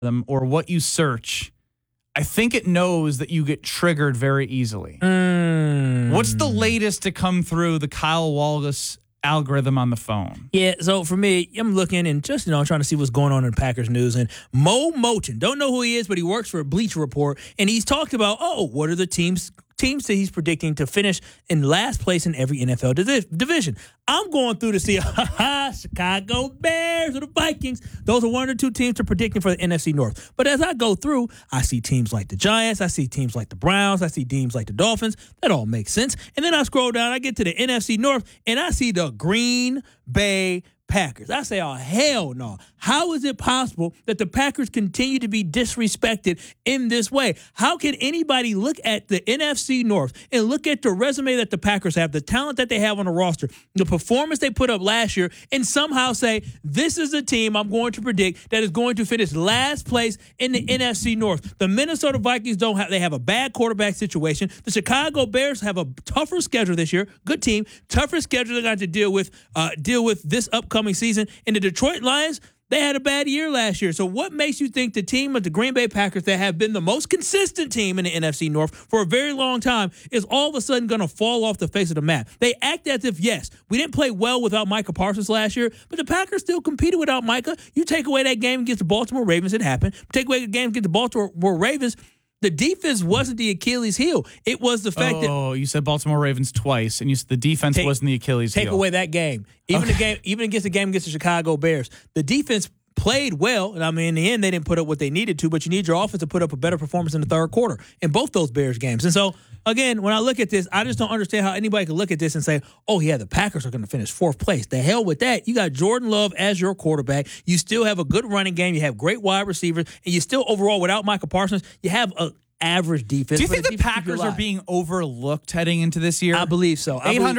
them or what you search, I think it knows that you get triggered very easily. What's the latest to come through the Kyle Wallace algorithm on the phone? Yeah, so for me, I'm looking and just, trying to see what's going on in Packers news. And Mo Moton, don't know who he is, but he works for Bleacher Report. And he's talked about, what are the teams that he's predicting to finish in last place in every NFL division. I'm going through to see, Chicago Bears or the Vikings. Those are one or two teams to predicting for the NFC North. But as I go through, I see teams like the Giants. I see teams like the Browns. I see teams like the Dolphins. That all makes sense. And then I scroll down, I get to the NFC North, and I see the Green Bay Packers. I say, oh, hell no. How is it possible that the Packers continue to be disrespected in this way? How can anybody look at the NFC North and look at the resume that the Packers have, the talent that they have on the roster, the performance they put up last year, and somehow say, this is a team I'm going to predict that is going to finish last place in the NFC North? The Minnesota Vikings they have a bad quarterback situation. The Chicago Bears have a tougher schedule this year. Good team. Tougher schedule they got to deal with this upcoming season. And the Detroit Lions, they had a bad year last year. So what makes you think the team of the Green Bay Packers that have been the most consistent team in the NFC North for a very long time is all of a sudden going to fall off the face of the map? They act as if, yes, we didn't play well without Micah Parsons last year, but the Packers still competed without Micah. You take away that game against the Baltimore Ravens, it happened. Take away the game against the Baltimore Ravens, the defense wasn't the Achilles heel. It was the fact that... Oh, you said Baltimore Ravens twice, and you said the defense wasn't the Achilles heel. Take away that game. Even against the game against the Chicago Bears, the defense played well. And I mean, in the end, they didn't put up what they needed to, but you need your offense to put up a better performance in the third quarter in both those Bears games. And so, again, when I look at this, I just don't understand how anybody can look at this and say, oh, yeah, the Packers are going to finish fourth place. The hell with that. You got Jordan Love as your quarterback. You still have a good running game. You have great wide receivers. And you still, overall, without Micah Parsons, you have a average defense. Do you think the Packers are being overlooked heading into this year? I believe so.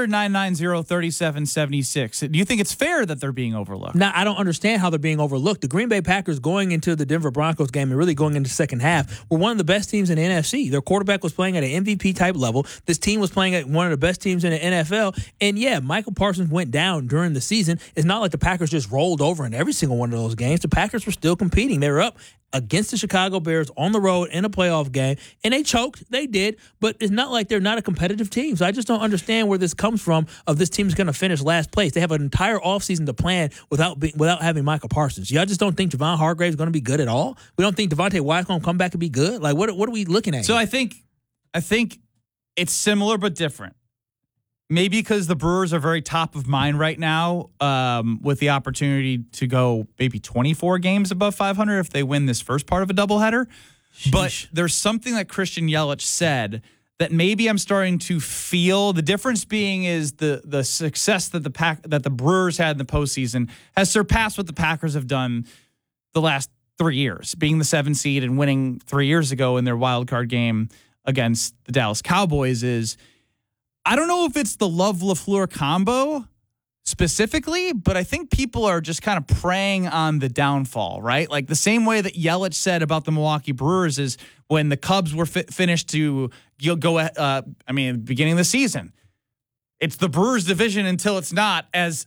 800-990-3776. Do you think it's fair that they're being overlooked? No, I don't understand how they're being overlooked. The Green Bay Packers going into the Denver Broncos game and really going into the second half were one of the best teams in the NFC. Their quarterback was playing at an MVP-type level. This team was playing at one of the best teams in the NFL. And, yeah, Michael Parsons went down during the season. It's not like the Packers just rolled over in every single one of those games. The Packers were still competing. They were up against the Chicago Bears on the road in a playoff game, and they choked. They did, but it's not like they're not a competitive team. So I just don't understand where this comes from of this team's going to finish last place. They have an entire offseason to plan without having Michael Parsons. Y'all just don't think Javon Hargrave is going to be good at all? We don't think Devontae Wyatt's going to come back and be good? Like, what are we looking at So here? I think it's similar but different. Maybe because the Brewers are very top of mind right now with the opportunity to go maybe 24 games above 500 if they win this first part of a doubleheader. Sheesh. But there's something that Christian Yelich said that maybe I'm starting to feel. The difference being is the success that the Brewers had in the postseason has surpassed what the Packers have done the last 3 years, being the 7th seed and winning 3 years ago in their wild card game against the Dallas Cowboys is... I don't know if it's the Love-LaFleur combo specifically, but I think people are just kind of preying on the downfall, right? Like the same way that Yelich said about the Milwaukee Brewers is when the Cubs were finished to go beginning of the season. It's the Brewers division until it's not, as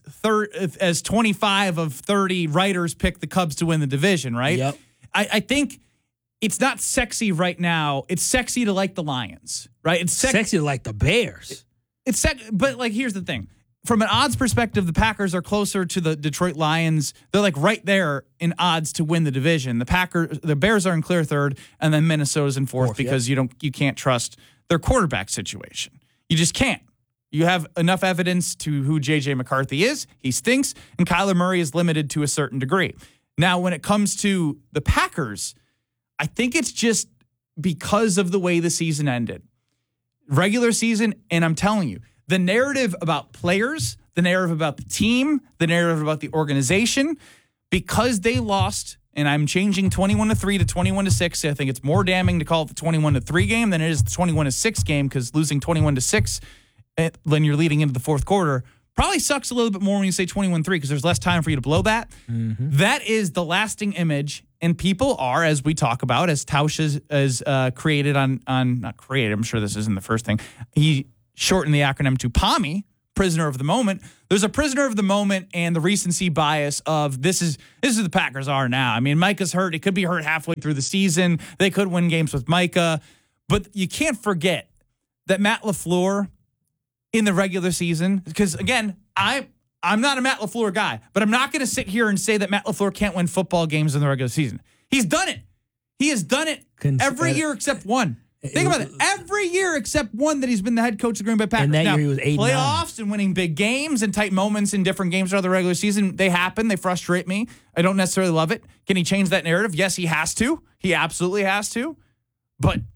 25 of 30 writers pick the Cubs to win the division, right? Yep. I think it's not sexy right now. It's sexy to like the Lions, right? It's sexy to like the Bears. But like, here's the thing. From an odds perspective, the Packers are closer to the Detroit Lions. They're like right there in odds to win the division. The Bears are in clear third, and then Minnesota's in fourth because you can't trust their quarterback situation. You just can't. You have enough evidence to who J.J. McCarthy is. He stinks, and Kyler Murray is limited to a certain degree. Now, when it comes to the Packers, I think it's just because of the way the season ended. Regular season, and I'm telling you, the narrative about players, the narrative about the team, the narrative about the organization, because they lost, and I'm changing 21-3 to 21-6. I think it's more damning to call it the 21-3 game than it is the 21-6 game, because losing 21-6 when you're leading into the fourth quarter probably sucks a little bit more when you say 21-3 because there's less time for you to blow that. Mm-hmm. That is the lasting image, and people are, as we talk about, as Tausch is created on not created, I'm sure this isn't the first thing, he shortened the acronym to PAMI, prisoner of the moment. There's a prisoner of the moment and the recency bias of this is who the Packers are now. I mean, Micah's hurt. He could be hurt halfway through the season. They could win games with Micah. But you can't forget that Matt LaFleur in the regular season, because again, I'm not a Matt LaFleur guy, but I'm not going to sit here and say that Matt LaFleur can't win football games in the regular season. He's done it. He has done it every year except one. Think about it. Every year except one that he's been the head coach of the Green Bay Packers. And that now, year he was 8-9. Playoffs and winning big games and tight moments in different games throughout the regular season, they happen. They frustrate me. I don't necessarily love it. Can he change that narrative? Yes, he has to. He absolutely has to. But